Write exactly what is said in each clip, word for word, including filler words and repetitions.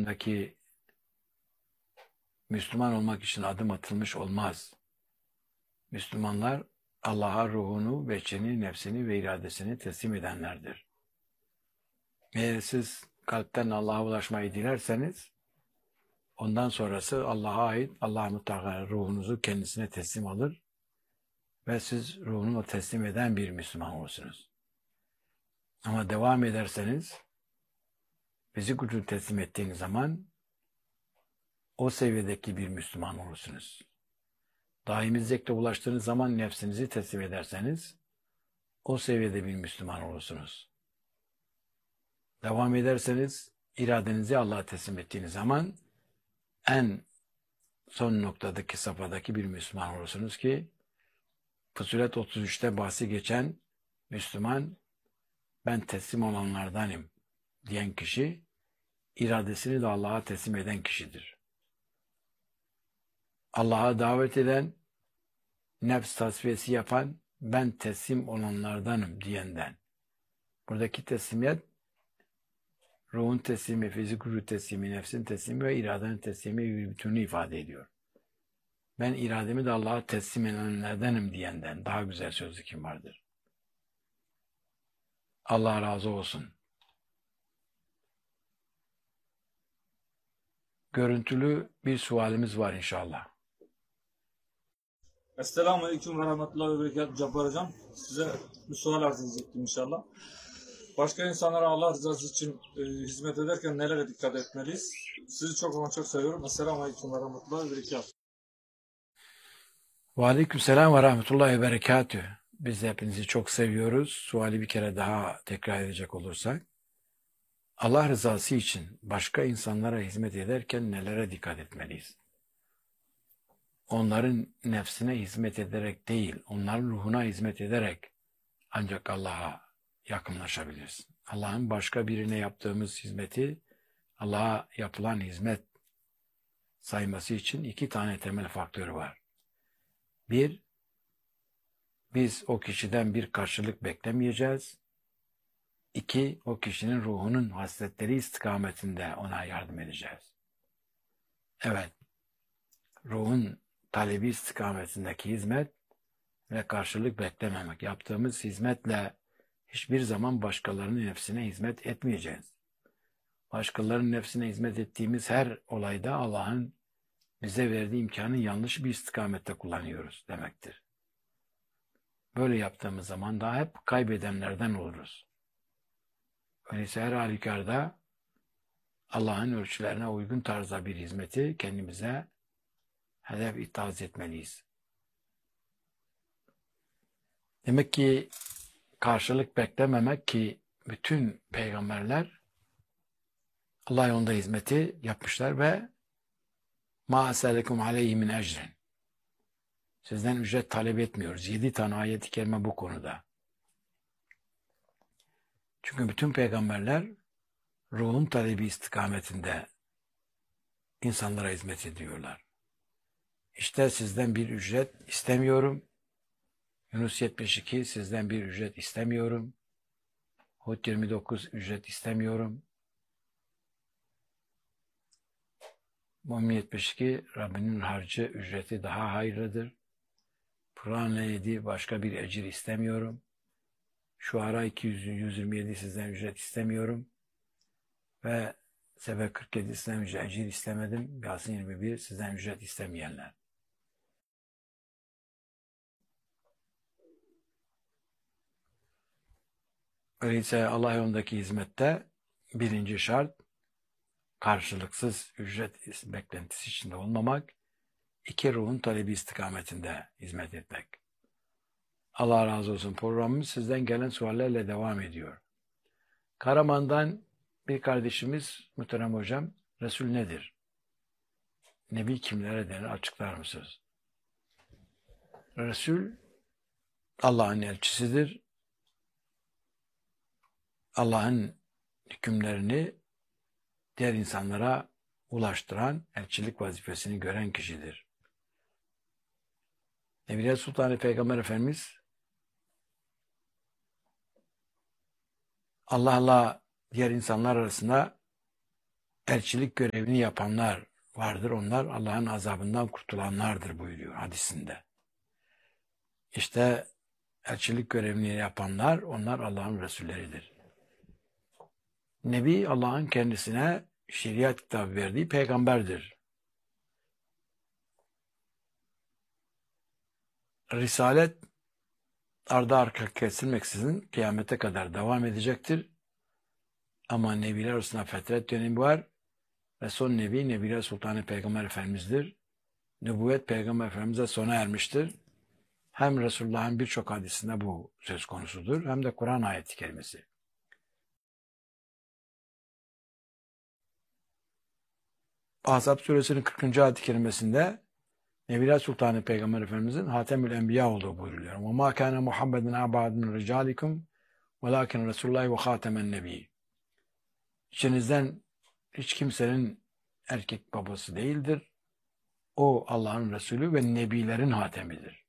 yeryüzündeki Müslüman olmak için adım atılmış olmaz. Müslümanlar Allah'a ruhunu, veçini, nefsini ve iradesini teslim edenlerdir. Eğer siz kalpten Allah'a ulaşmayı dilerseniz, ondan sonrası Allah'a ait, Allah mutlaka ruhunuzu kendisine teslim alır ve siz ruhunu teslim eden bir Müslüman olursunuz. Ama devam ederseniz, fizik gücünü teslim ettiğiniz zaman o seviyedeki bir Müslüman olursunuz. Daimi zevkle ulaştığınız zaman nefsinizi teslim ederseniz o seviyede bir Müslüman olursunuz. Devam ederseniz iradenizi Allah'a teslim ettiğiniz zaman en son noktadaki safhadaki bir Müslüman olursunuz ki Fussilet otuz üçte bahsi geçen Müslüman ben teslim olanlardanım diyen kişi iradesini de Allah'a teslim eden kişidir. Allah'a davet eden, nefs tasfiyesi yapan, ben teslim olanlardanım diyenden. Buradaki teslimiyet, ruhun teslimi, fizik ruh teslimi, nefsin teslimi ve iradenin teslimi bir bütünü ifade ediyor. Ben irademi de Allah'a teslim edenlerdenim diyenden daha güzel sözü kim vardır? Allah razı olsun. Görüntülü bir sualimiz var inşallah. Esselamu Aleyküm ve Rahmetullahi ve Berekatuhu Cabbar Hocam. Size bir sual arz edecektim inşallah. Başka insanlara Allah rızası için e, hizmet ederken nelere dikkat etmeliyiz? Sizi çok ama çok seviyorum. Esselamu Aleyküm ve Rahmetullahi ve Berekatuhu. Ve aleykümselam ve rahmetullahi ve berekatüh. Biz de hepinizi çok seviyoruz. Suali bir kere daha tekrar edecek olursak. Allah rızası için başka insanlara hizmet ederken nelere dikkat etmeliyiz? Onların nefsine hizmet ederek değil, onların ruhuna hizmet ederek ancak Allah'a yakınlaşabiliriz. Allah'ın başka birine yaptığımız hizmeti Allah'a yapılan hizmet sayması için iki tane temel faktörü var. Bir, biz o kişiden bir karşılık beklemeyeceğiz. İki, o kişinin ruhunun hasletleri istikametinde ona yardım edeceğiz. Evet, ruhun talebi istikametindeki hizmet ve karşılık beklememek. Yaptığımız hizmetle hiçbir zaman başkalarının nefsine hizmet etmeyeceğiz. Başkalarının nefsine hizmet ettiğimiz her olayda Allah'ın bize verdiği imkanı yanlış bir istikamette kullanıyoruz demektir. Böyle yaptığımız zaman daha hep kaybedenlerden oluruz. Öyleyse her halükarda Allah'ın ölçülerine uygun tarzda bir hizmeti kendimize hedef ittihaz etmeliyiz. Demek ki karşılık beklememek ki bütün peygamberler Allah yolunda hizmeti yapmışlar ve مَا أَسَلَكُمْ عَلَيْهِ مِنْ اَجْرٍ Sizden ücret talep etmiyoruz. Yedi tane ayet-i kerime bu konuda. Çünkü bütün peygamberler ruhun talebi istikametinde insanlara hizmet ediyorlar. İşte sizden bir ücret istemiyorum. Yunus yetmiş iki sizden bir ücret istemiyorum. Hud yirmi dokuz ücret istemiyorum. Mümin yetmiş iki Rabbinin harcı ücreti daha hayırlıdır. Kur'an yedi başka bir ecir istemiyorum. Şuara iki yüz yüz yirmi yedi sizden ücret istemiyorum. Ve Sebe kırk yedi sizden ücret ecir istemedim. Yasin yirmi bir sizden ücret istemeyenler. Öyleyse Allah yolundaki hizmette birinci şart karşılıksız ücret beklentisi içinde olmamak, iki ruhun talebi istikametinde hizmet etmek. Allah razı olsun. Programımız sizden gelen suallerle devam ediyor. Karaman'dan bir kardeşimiz muhterem hocam, Resul nedir? Nebi kimlere denir? Açıklar mısınız? Resul Allah'ın elçisidir. Allah'ın hükümlerini diğer insanlara ulaştıran, elçilik vazifesini gören kişidir. Nebiler Sultanı Peygamber Efendimiz Allah'la diğer insanlar arasında elçilik görevini yapanlar vardır. Onlar Allah'ın azabından kurtulanlardır buyuruyor hadisinde. İşte elçilik görevini yapanlar, onlar Allah'ın Resulleridir. Nebi, Allah'ın kendisine şeriat kitabı verdiği peygamberdir. Risalet ardı arka kesilmeksizin kıyamete kadar devam edecektir. Ama nebiler arasında fetret dönemi var ve son nebi, Nebiler Sultanı Peygamber Efendimiz'dir. Nübüvvet Peygamber Efendimiz'e sona ermiştir. Hem Resulullah'ın birçok hadisinde bu söz konusudur, hem de Kur'an ayeti kerimesi. Ahzab suresinin kırkıncı ayet-i kerimesinde Nebiler Sultanı Peygamber Efendimiz'in Hatemül Enbiya olduğu buyuruluyor. وَمَا كَانَ مُحَمَّدٍ عَبَادٍ مِنْ رِجَالِكُمْ وَلَاكِنْ رَسُولُ اللّٰهِ وَخَاتَمَ النَّبِيِّ. İçinizden hiç kimsenin erkek babası değildir. O Allah'ın Resulü ve Nebilerin hatemidir.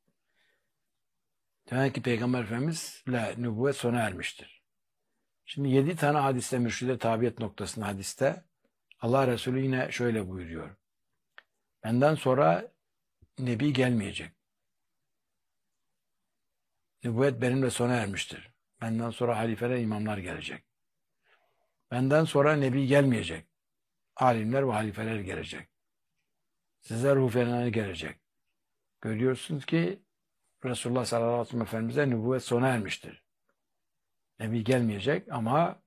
Demek ki Peygamber Efendimiz'le nübüvvet sona ermiştir. Şimdi yedi tane hadiste, mürşide tabiyet noktasında hadiste Allah Resulü yine şöyle buyuruyor. Benden sonra Nebi gelmeyecek. Nübüvvet benimle sona ermiştir. Benden sonra halifeler, imamlar gelecek. Benden sonra Nebi gelmeyecek. Alimler ve halifeler gelecek. Sizler ruhfenler gelecek. Görüyorsunuz ki Resulullah sallallahu aleyhi ve sellem Efendimiz'e nübüvvet sona ermiştir. Nebi gelmeyecek ama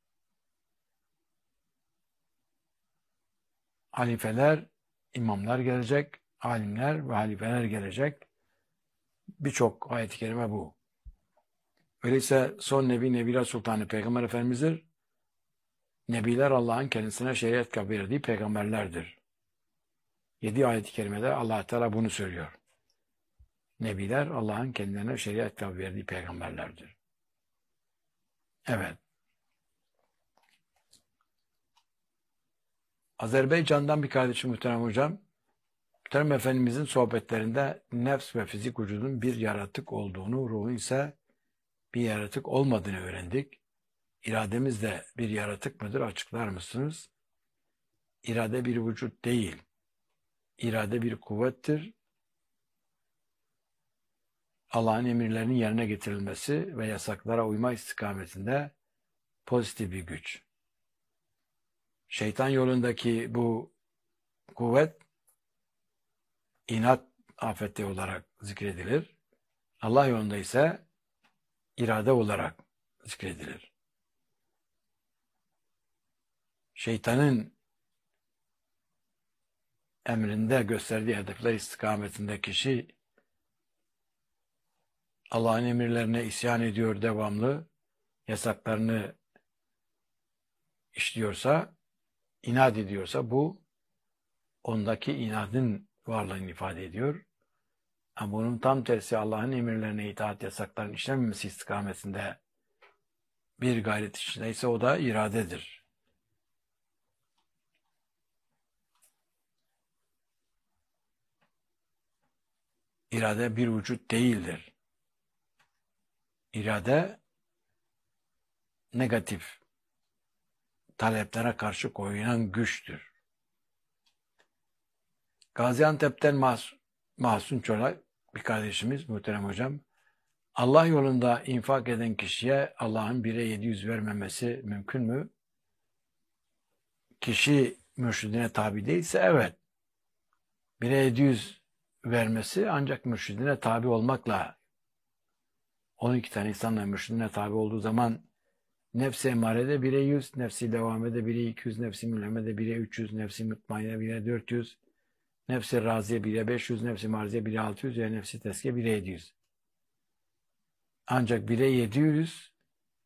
halifeler, imamlar gelecek, alimler ve halifeler gelecek. Birçok ayet-i kerime bu. Öyleyse son Nebi, Nebiler Sultanı Peygamber Efendimiz'dir. Nebiler Allah'ın kendisine şeriat verdiği peygamberlerdir. Yedi ayet-i kerimede Allah Teala bunu söylüyor. Nebiler Allah'ın kendilerine şeriat verdiği peygamberlerdir. Evet. Azerbaycan'dan bir kardeşim muhterem hocam, muhterem Efendimizin sohbetlerinde nefs ve fizik vücudun bir yaratık olduğunu, ruhun ise bir yaratık olmadığını öğrendik. İrademiz de bir yaratık mıdır? Açıklar mısınız? İrade bir vücut değil. İrade bir kuvvettir. Allah'ın emirlerinin yerine getirilmesi ve yasaklara uyma istikametinde pozitif bir güç. Şeytan yolundaki bu kuvvet inat afeti olarak zikredilir. Allah yolunda ise irade olarak zikredilir. Şeytanın emrinde gösterdiği hedefler istikametinde kişi Allah'ın emirlerine isyan ediyor devamlı, yasaklarını işliyorsa, inat ediyorsa bu ondaki inadın varlığını ifade ediyor. Ama bunun tam tersi Allah'ın emirlerine itaat, yasakların işlenmemesi istikametinde bir gayret içindeyse o da iradedir. İrade bir vücut değildir. İrade negatif taleplere karşı koyulan güçtür. Gaziantep'ten Mas Mahsun Çolak bir kardeşimiz, muhterem hocam, Allah yolunda infak eden kişiye Allah'ın bire yedi yüz vermemesi mümkün mü? Kişi mürşidine tabi değilse evet. bire yedi yüz vermesi ancak mürşidine tabi olmakla, on iki tane insanla mürşidine tabi olduğu zaman nefsi emarede bire yüz, nefsi devamede bire iki yüz, nefsi mülhemede bire üç yüz, nefsi mutmainne bire dört yüz, nefsi raziye bire beş yüz, nefsi marziye bire altı yüz ve nefsi teskiye bire yedi yüz. Ancak bire yedi yüz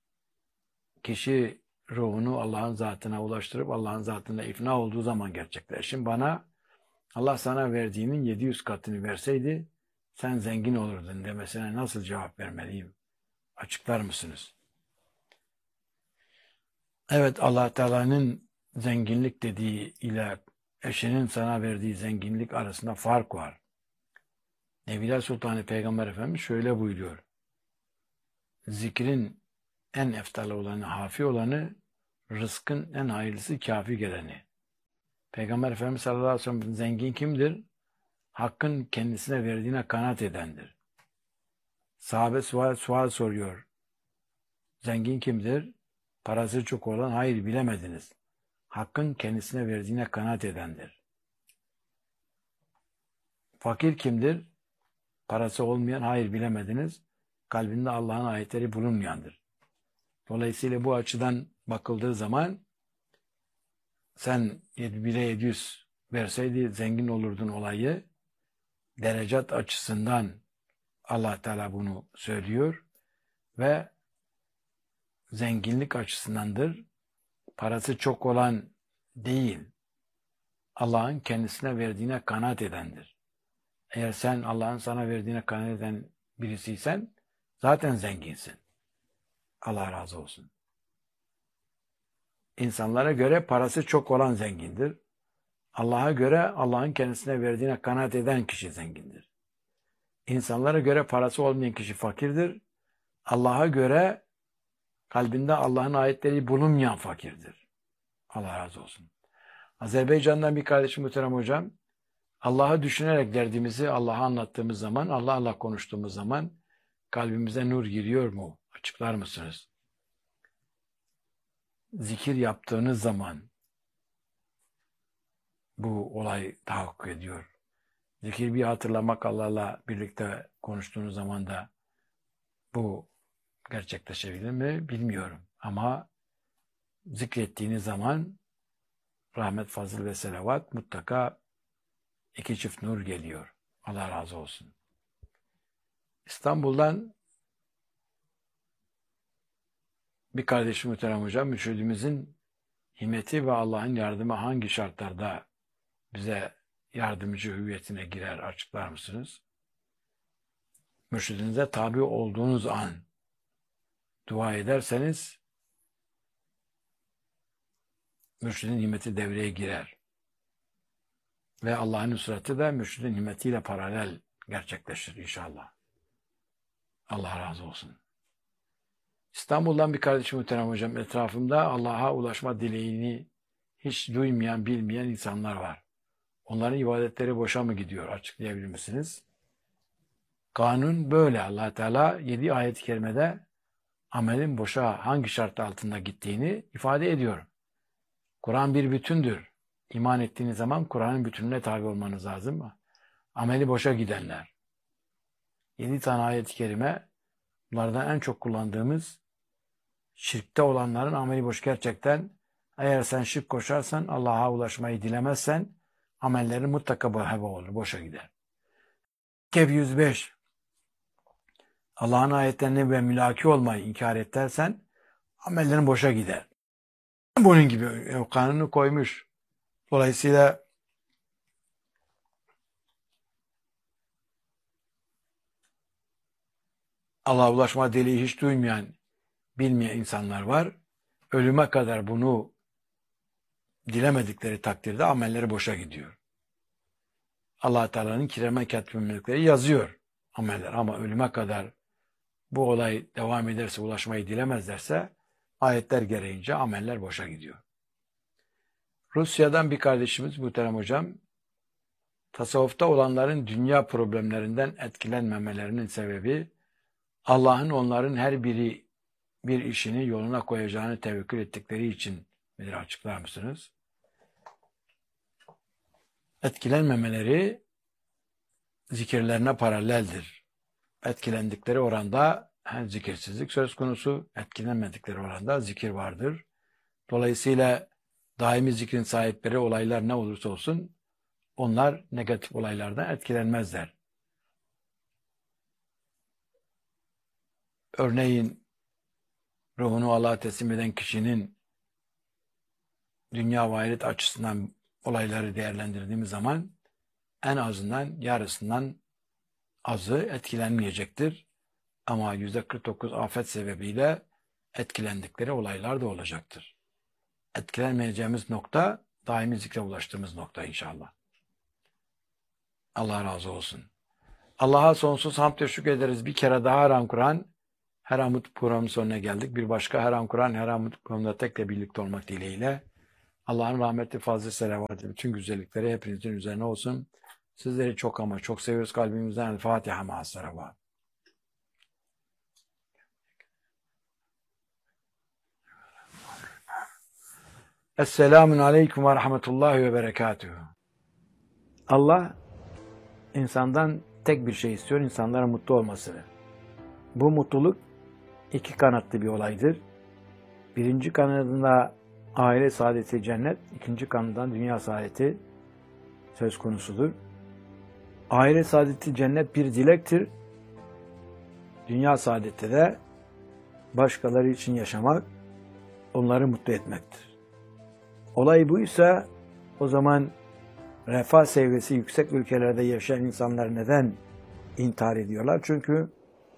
kişi ruhunu Allah'ın zatına ulaştırıp Allah'ın zatına ifna olduğu zaman gerçekleşir. Şimdi bana Allah sana verdiğinin yedi yüz katını verseydi sen zengin olurdun demesine nasıl cevap vermeliyim? Açıklar mısınız? Evet, Allah Teala'nın zenginlik dediği ile eşinin sana verdiği zenginlik arasında fark var. Nebiler Sultanı Peygamber Efendimiz şöyle buyuruyor. Zikrin en eftal olanı, hafi olanı rızkın en hayırlısı kafi geleni. Peygamber Efendimiz sallallahu aleyhi ve sellem zengin kimdir? Hakkın kendisine verdiğine kanaat edendir. Sahabe sual, sual soruyor. Zengin kimdir? Parası çok olan, hayır bilemediniz. Hakkın kendisine verdiğine kanaat edendir. Fakir kimdir? Parası olmayan, hayır bilemediniz. Kalbinde Allah'ın ayetleri bulunmayandır. Dolayısıyla bu açıdan bakıldığı zaman sen bire yedi yüz verseydi zengin olurdun olayı. Derecat açısından Allah Teala bunu söylüyor ve zenginlik açısındandır. Parası çok olan değil, Allah'ın kendisine verdiğine kanaat edendir. Eğer sen Allah'ın sana verdiğine kanaat eden birisiysen zaten zenginsin. Allah razı olsun. İnsanlara göre parası çok olan zengindir. Allah'a göre Allah'ın kendisine verdiğine kanaat eden kişi zengindir. İnsanlara göre parası olmayan kişi fakirdir. Allah'a göre kalbinde Allah'ın ayetleri bulunmayan fakirdir. Allah razı olsun. Azerbaycan'dan bir kardeşim muhterem hocam, Allah'ı düşünerek derdimizi Allah'a anlattığımız zaman, Allah Allah konuştuğumuz zaman kalbimize nur giriyor mu? Açıklar mısınız? Zikir yaptığınız zaman bu olay tahakkuk ediyor. Zikir bir hatırlamak, Allah'la birlikte konuştuğunuz zaman da bu gerçekleşebilir mi bilmiyorum. Ama zikrettiğiniz zaman rahmet, fazıl ve selavat mutlaka iki çift nur geliyor. Allah razı olsun. İstanbul'dan bir kardeşim muhterem hocam, mürşidimizin himmeti ve Allah'ın yardımı hangi şartlarda bize yardımcı hüviyetine girer açıklar mısınız? Mürşidinize tabi olduğunuz an dua ederseniz mürşidin himmeti devreye girer. Ve Allah'ın nusreti de mürşidin himmetiyle paralel gerçekleşir inşallah. Allah razı olsun. İstanbul'dan bir kardeşim muhterem hocam, etrafımda Allah'a ulaşma dileğini hiç duymayan, bilmeyen insanlar var. Onların ibadetleri boşa mı gidiyor? Açıklayabilir misiniz? Kanun böyle. Allah Teala yedi ayet-i kerimede amelin boşa hangi şart altında gittiğini ifade ediyor. Kur'an bir bütündür. İman ettiğiniz zaman Kur'an'ın bütününe tabi olmanız lazım. Ameli boşa gidenler. Yedi tane ayet-i kerime, bunlardan en çok kullandığımız şirkte olanların ameli boş gerçekten. Eğer sen şirk koşarsan, Allah'a ulaşmayı dilemezsen amellerin mutlaka heba olur, boşa gider. Kehf yüz beş Allah'ın ayetlerini ve mülaki olmayı inkar edersen amellerin boşa gider. Bunun gibi kanunu koymuş. Dolayısıyla Allah'a ulaşma dileği hiç duymayan, bilmeyen insanlar var. Ölüme kadar bunu dilemedikleri takdirde amelleri boşa gidiyor. Allah Teala'nın kireme katibimlikleri yazıyor ameller, ama ölüme kadar bu olay devam ederse, ulaşmayı dilemezlerse ayetler gereğince ameller boşa gidiyor. Rusya'dan bir kardeşimiz muhterem hocam, tasavvufta olanların dünya problemlerinden etkilenmemelerinin sebebi Allah'ın onların her biri bir işini yoluna koyacağını tevekkül ettikleri için midir, açıklar mısınız? Etkilenmemeleri zikirlerine paraleldir. Etkilendikleri oranda hem zikirsizlik söz konusu, etkilenmedikleri oranda zikir vardır. Dolayısıyla daimi zikrin sahipleri olaylar ne olursa olsun onlar negatif olaylardan etkilenmezler. Örneğin ruhunu Allah'a teslim eden kişinin dünya ve ahiret açısından olayları değerlendirdiğimiz zaman en azından yarısından azı etkilenmeyecektir. Ama yüzde kırk dokuz afet sebebiyle etkilendikleri olaylar da olacaktır. Etkilenmeyeceğimiz nokta daimi zikre ulaştığımız nokta inşallah. Allah razı olsun. Allah'a sonsuz hamd ve şükür ederiz. Bir kere daha Ram Kur'an Her an Mutlu programının sonuna geldik. Bir başka Her An Kur'an, Her An Mutlu programında tekrar birlikte olmak dileğiyle. Allah'ın rahmeti, fazla selavatı, bütün güzellikleri hepinizin üzerine olsun. Sizleri çok ama çok seviyoruz kalbimizden. El Fatiha ma'as-salavat. Esselamun aleyküm ve rahmetullahi ve berekatuhu. Allah insandan tek bir şey istiyor, insanların mutlu olmasını. Bu mutluluk iki kanatlı bir olaydır. Birinci kanadında aile saadeti cennet, ikinci kanadından dünya saadeti söz konusudur. Aile saadeti cennet bir dilektir. Dünya saadeti de başkaları için yaşamak, onları mutlu etmektir. Olay buysa o zaman refah seviyesi yüksek ülkelerde yaşayan insanlar neden intihar ediyorlar? Çünkü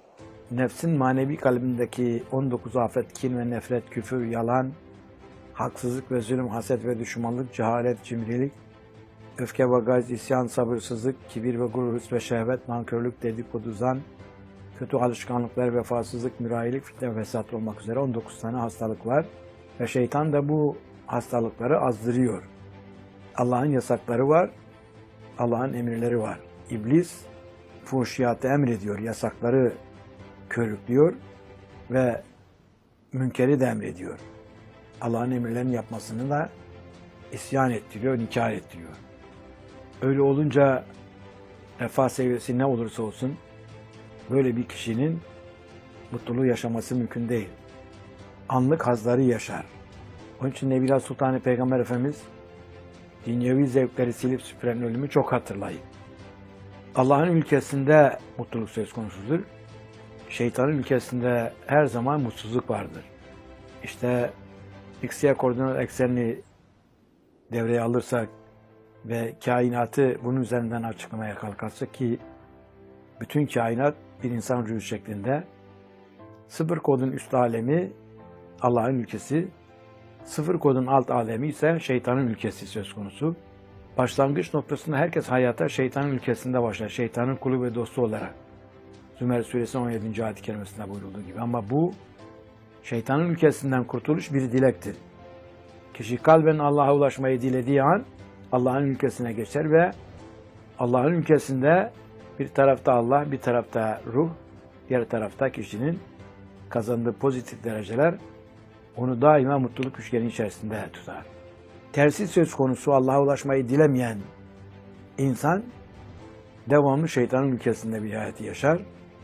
nefsin manevi kalbindeki on dokuz afet, kin ve nefret, küfür, yalan, haksızlık ve zulüm, haset ve düşmanlık, cehalet, cimrilik, öfke ve gayz, isyan, sabırsızlık, kibir ve gurur, hırs ve şehvet, nankörlük, dedikodu, zan, kötü alışkanlıklar, vefasızlık, mürahilik, fitne ve fesat olmak üzere on dokuz tane hastalık var. Ve şeytan da bu hastalıkları azdırıyor. Allah'ın yasakları var, Allah'ın emirleri var. İblis fuhşiyatı emrediyor, yasakları körüklüyor ve münkeri de emrediyor. Allah'ın emirlerini yapmasını da isyan ettiriyor, inkar ettiriyor. Öyle olunca refah seviyesi ne olursa olsun böyle bir kişinin mutluluğu yaşaması mümkün değil. Anlık hazları yaşar. Onun için Nebiler Sultanı Peygamber Efendimiz dünyevi zevkleri silip süpüren ölümü çok hatırlayın. Allah'ın ülkesinde mutluluk söz konusudur. Şeytanın ülkesinde her zaman mutsuzluk vardır. İşte X-Y koordinat eksenini devreye alırsak ve kainatı bunun üzerinden açıklamaya kalkarsak ki bütün kainat bir insan ruhu şeklinde, sıfır kodun üst alemi Allah'ın ülkesi, sıfır kodun alt alemi ise şeytanın ülkesi söz konusu. Başlangıç noktasında herkes hayata şeytanın ülkesinde başlar. Şeytanın kulu ve dostu olarak. Zümer Suresi on yedinci ayet-i kerimesinde buyurulduğu gibi. Ama bu şeytanın ülkesinden kurtuluş bir dilektir. Kişi kalben Allah'a ulaşmayı dilediği an Allah'ın ülkesine geçer ve Allah'ın ülkesinde bir tarafta Allah, bir tarafta ruh, diğer tarafta kişinin kazandığı pozitif dereceler onu daima mutluluk üçgeni içerisinde tutar. Tersi söz konusu Allah'a ulaşmayı dilemeyen insan devamlı şeytanın ülkesinde bir hayatı yaşar.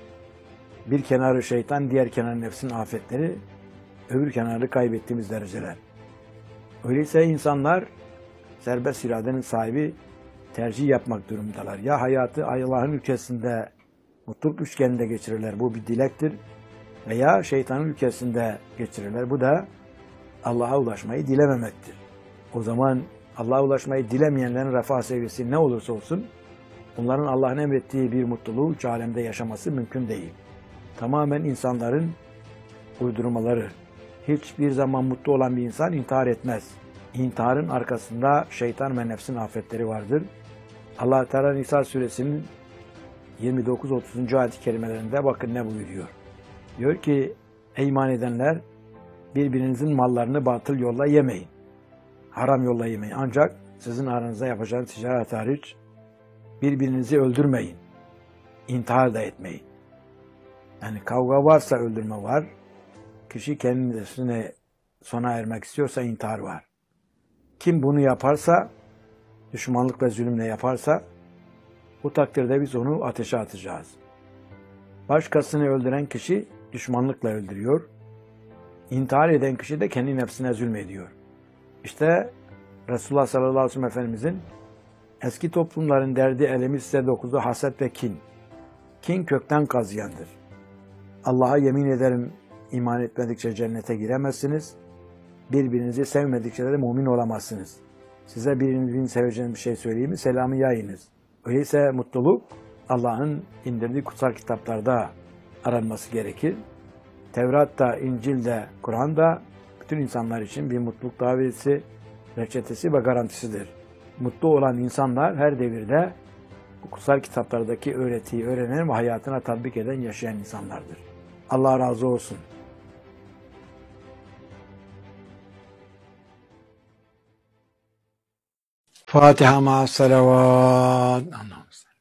Bir kenarı şeytan, diğer kenarı nefsin afetleri, öbür kenarı kaybettiğimiz dereceler. Öyleyse insanlar serbest iradenin sahibi tercih yapmak durumundalar. Ya hayatı Allah'ın ülkesinde mutluluk üçgeninde geçirirler, bu bir dilektir. Veya şeytanın ülkesinde geçirirler, bu da Allah'a ulaşmayı dilememektir. O zaman Allah'a ulaşmayı dilemeyenlerin refah seviyesi ne olursa olsun, onların Allah'ın emrettiği bir mutluluğu üç alemde yaşaması mümkün değil. Tamamen insanların uydurmaları. Hiçbir zaman mutlu olan bir insan intihar etmez. İntiharın arkasında şeytan ve nefsin afetleri vardır. Allah Teala Nisa Suresinin yirmi dokuz otuzuncu ayet-i kerimelerinde bakın ne buyuruyor. Diyor ki, ey iman edenler, birbirinizin mallarını batıl yolla yemeyin. Haram yolla yemeyin. Ancak sizin aranızda yapacağınız ticaret hariç birbirinizi öldürmeyin. İntihar da etmeyin. Yani kavga varsa öldürme var. Kişi kendisine sona ermek istiyorsa intihar var. Kim bunu yaparsa, düşmanlık ve zulümle yaparsa, bu takdirde biz onu ateşe atacağız. Başkasını öldüren kişi düşmanlıkla öldürüyor. İntihar eden kişi de kendi nefsine zulmediyor. İşte Resulullah sallallahu aleyhi ve sellem Efendimizin eski toplumların derdi elemi size dokuzu haset ve kin. Kin kökten kazıyandır. Allah'a yemin ederim iman etmedikçe cennete giremezsiniz. Birbirinizi sevmedikçe de mümin olamazsınız. Size birbirini seveceğiniz bir şey söyleyeyim mi? Selamı yayınız. Öyleyse mutluluk Allah'ın indirdiği kutsal kitaplarda aranması gerekir. Tevrat'ta, İncil'de, Kur'an'da bütün insanlar için bir mutluluk daveti, reçetesi ve garantisidir. Mutlu olan insanlar her devirde bu kutsal kitaplardaki öğretiyi öğrenen ve hayatına tatbik eden, yaşayan insanlardır. Allah razı olsun. Fatiha ma salavat. Allah'ım.